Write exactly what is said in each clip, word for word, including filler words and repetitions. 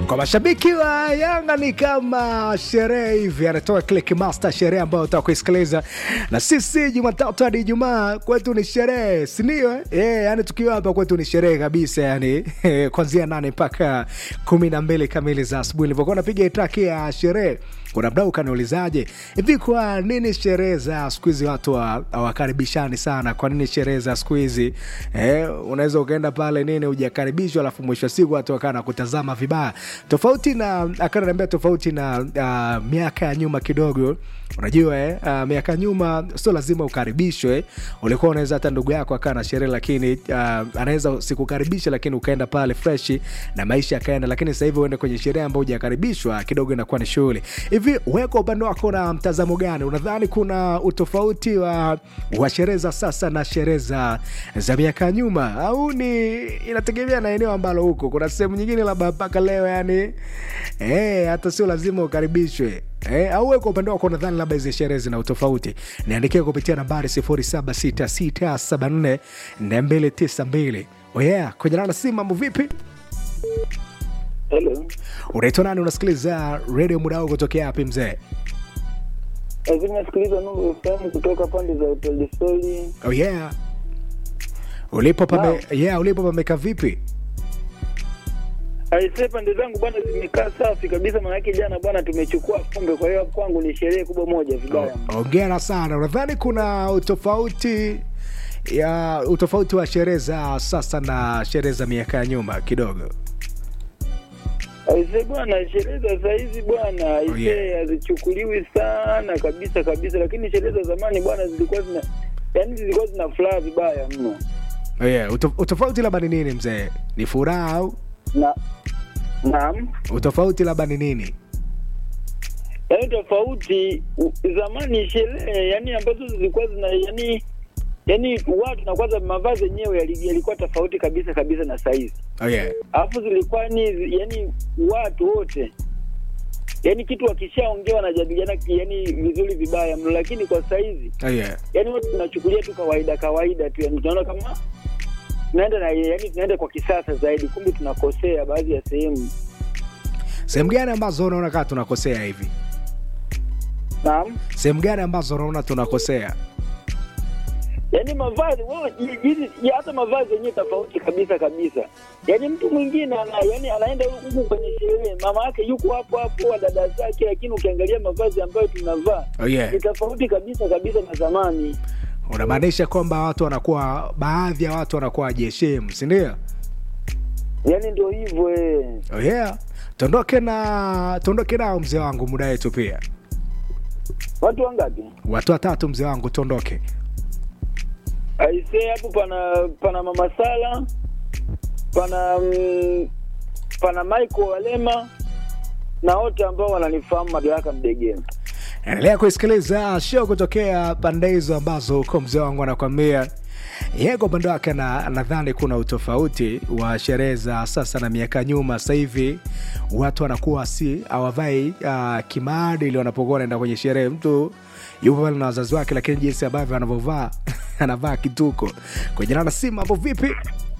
Kwa mashabiki wa Yanga ni kama sherehe hivi, anatoa Click Master, sherehe ambayo utaka kuisikiliza. Na sisi Jumatatu hadi Ijumaa kwetu ni sherehe, si ndio? Eh, yeah, yani tukiwa hapa kwetu ni sherehe kabisa, yani kuanzia nane mpaka kumi na mbili kamili za asubuhi. Nilipokuwa napiga track ya sherehe, kuna mdau kaniulizaje, hivi kwa nini sherehe za siku hizi watu hawakaribishani sana? Kwa nini sherehe za siku hizi eh, unaweza ukaenda pale nini hujakaribishwa, alafu mwisho siku watu wakana kutazama vibaya. Tofauti na akaniambia tofauti na uh, miaka ya nyuma kidogo. Unajua eh, uh, miaka nyuma sio lazima ukaribishwe. Ulikuwa unaweza hata ndugu yako akaa na sherehe, lakini uh, anaweza sikukaribisha lakini ukaenda pale fresh na maisha yakaenda. Lakini sasa hivi uende kwenye sherehe ambayo hujakaribishwa, kidogo inakuwa ni shughuli. Hivi wewe kwa upande wako na mtazamo gani? Unadhani kuna utofauti wa wa sherehe za sasa na sherehe za za miaka nyuma, au ni inategemea na eneo ambalo huko? Kuna sehemu nyingine labda mpaka leo yani eh hata sio lazima ukaribishwe. Eh, au wewe kwa upande wako unadhani labda hizo sherehe zina utofauti? Niandikie kupitia nambari sifuri saba sita sita saba nne nne mbili tisa mbili. Oh yeah, kwenye namba simu mambo vipi? Hello. Unaitwa nani? Unasikiliza radio muda wako kutokea wapi mzee? Hivi nasikiliza Nuru F M kutoka pande za Hotel Soli. Oh yeah. Ulipo pame, Wow. yeah, ulipo pameka vipi? Aisee, pande zangu bwana zimekaa safi kabisa, maana yake jana bwana tumechukua kombe, kwa hiyo kwangu ni sherehe kubwa moja vibaya. Hongera sana. Unadhani kuna utofauti ya utofauti wa sherehe za sasa na sherehe za miaka ya nyuma kidogo? Aisee bwana, sherehe za sasa hizi bwana aisee, Oh, yeah. hazichukuliwi sana kabisa kabisa, lakini sherehe za zamani bwana zilikuwa zina yaani zilikuwa zina furaha vibaya mno. Oh yeah, uto, utofauti labda ni nini mzee? Ni furaha au? Na naam. Utofauti labda ni nini? Yaani tofauti u- zamani sherehe yani ambazo zilikuwa zina yani yani watu na kwanza mavazi yenyewe yali- yalikuwa tofauti kabisa kabisa na saizi. Oh yeah. Alafu zilikuwa ni yani watu wote yani kitu wakishaongea wanajadiliana yani vizuri vibaya mno, lakini kwa saizi Oh yeah. yani watu tunachukulia tu kawaida kawaida tu, yani tunaona kama tunaenda na yani tunaenda kwa kisasa zaidi, kumbe tunakosea baadhi ya sehemu. Sehemu gani ambazo unaona kama tunakosea hivi? Naam. Sehemu gani ambazo unaona tunakosea? Yaani mavazi wao hizi hata mavazi yenyewe tofauti kabisa kabisa. Yaani mtu mwingine ana yani anaenda huku kwenye sherehe, mama yake yuko hapo hapo, dada zake, lakini ukiangalia mavazi ambayo tunavaa Oh yeah. ni tofauti kabisa kabisa na zamani. Unamaanisha kwamba watu wanakuwa, baadhi ya watu wanakuwa jeshemu, si ndio? Yaani ndio hivyo eh. Oh yeah. Tondoke na tondoke nao mzee wangu, muda wetu pia. Watu wangapi? Watu watatu mzee wangu, tondoke. Aisee, hapo pana pana Mama Sala, pana mm, pana Michael Walema na wote ambao wananifahamu Madaraka Mdegeni. Endelea kuisikiliza show kutokea pande hizo ambazo uko mzee wangu anakuambia yeye kwa upande wake na nadhani kuna utofauti wa sherehe za sasa na miaka nyuma. Sasa hivi watu wanakuwa si hawavai uh, kimaadili wanapokuwa wanaenda kwenye sherehe. Mtu yupo pale na wazazi wake, lakini jinsi ambavyo anavyovaa anavaa kituko. Kwa jina la simu mambo vipi?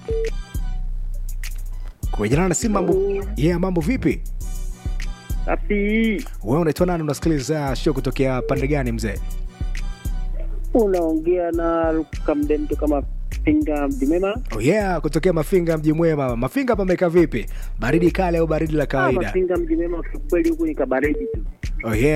Kwa jina la simu mambo yeah, mambo vipi? Api, Wewe unaitwa nani? Unasikiliza show kutokea pande gani mzee? unaongea na Kamden mtu kama Pinga Mdimema. Oh yeah, kutokea Mafinga mji mwema. Mafinga pameka vipi? Baridi kali au baridi la Ah, kawaida? Pinga Mdimema kwa kweli huku ni kabaridi tu. Oh yeah.